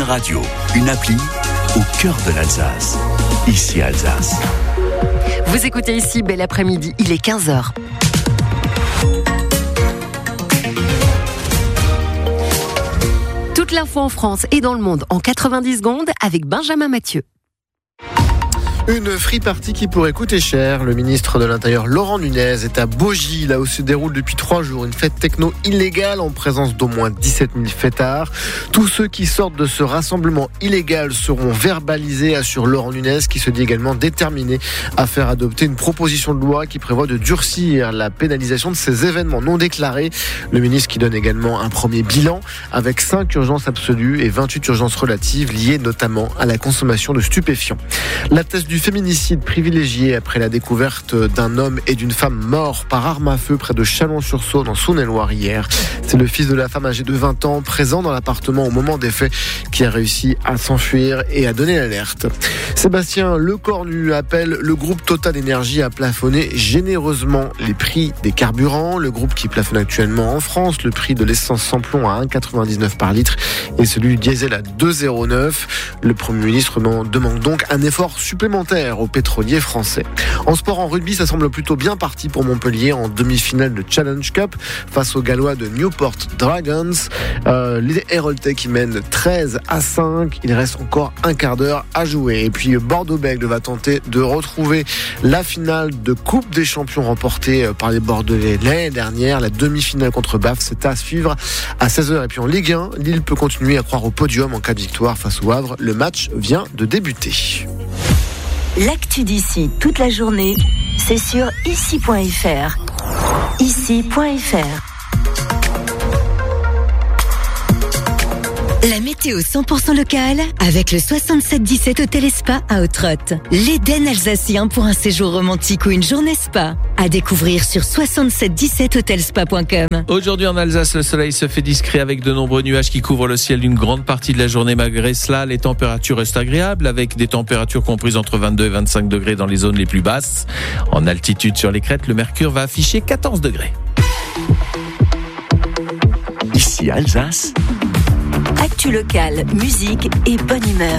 Radio, une appli au cœur de l'Alsace. Ici Alsace. Vous écoutez ici, bel après-midi, il est 15h. Toute l'info en France et dans le monde en 90 secondes avec Benjamin Mathieu. Une free party qui pourrait coûter cher. Le ministre de l'Intérieur Laurent Nunez est à Baugy, là où se déroule depuis 3 jours une fête techno illégale en présence d'au moins 17 000 fêtards. Tous ceux qui sortent de ce rassemblement illégal seront verbalisés, assure Laurent Nunez, qui se dit également déterminé à faire adopter une proposition de loi qui prévoit de durcir la pénalisation de ces événements non déclarés. Le ministre qui donne également un premier bilan avec 5 urgences absolues et 28 urgences relatives liées notamment à la consommation de stupéfiants. La thèse du féminicide privilégié après la découverte d'un homme et d'une femme morts par arme à feu près de Chalon-sur-Saône en Saône-et-Loire hier. C'est le fils de la femme âgée de 20 ans présent dans l'appartement au moment des faits qui a réussi à s'enfuir et à donner l'alerte. Sébastien Lecornu appelle le groupe Total Énergie à plafonner généreusement les prix des carburants. Le groupe qui plafonne actuellement en France le prix de l'essence sans plomb à 1,99 par litre et celui du diesel à 2,09. Le Premier ministre demande donc un effort supplémentaire aux pétroliers français. En sport, en rugby, ça semble plutôt bien parti pour Montpellier en demi-finale de Challenge Cup face aux Gallois de Newport Dragons. Les Héroltais qui mènent 13-5. Il reste encore un quart d'heure à jouer. Et puis Bordeaux-Bègles va tenter de retrouver la finale de Coupe des Champions remportée par les Bordelais l'année dernière. La demi-finale contre Baf, c'est à suivre à 16h. Et puis en Ligue 1, Lille peut continuer à croire au podium en cas de victoire face au Havre. Le match vient de débuter. L'actu d'ici toute la journée, c'est sur ici.fr. Ici.fr. La météo 100% locale avec le 6717 Hôtel et Spa à Autrotte. L'Éden alsacien pour un séjour romantique ou une journée spa. À découvrir sur 6717hotelspa.com. Aujourd'hui en Alsace, le soleil se fait discret avec de nombreux nuages qui couvrent le ciel d'une grande partie de la journée. Malgré cela, les températures restent agréables avec des températures comprises entre 22 et 25 degrés dans les zones les plus basses. En altitude sur les crêtes, le mercure va afficher 14 degrés. Ici Alsace. Actu locale, musique et bonne humeur.